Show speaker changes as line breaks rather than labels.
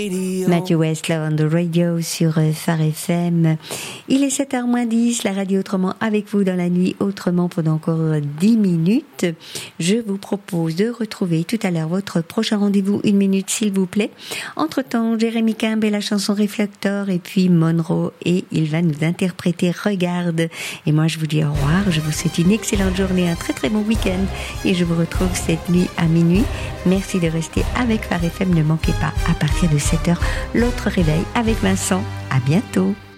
Matthew Westlaw on the radio sur Phare FM. Il est 7h-10, la radio Autrement avec vous dans la nuit Autrement pendant encore 10 minutes. Je vous propose de retrouver tout à l'heure votre prochain rendez-vous, 1 minute s'il vous plaît. Entre-temps, Jérémy Kimb et la chanson Reflector et puis Monroe et il va nous interpréter Regarde. Et moi je vous dis au revoir, je vous souhaite une excellente journée, un très très bon week-end et je vous retrouve cette nuit à minuit. Merci de rester avec Phare FM, ne manquez pas à partir de 7h l'autre réveil avec Vincent. À bientôt.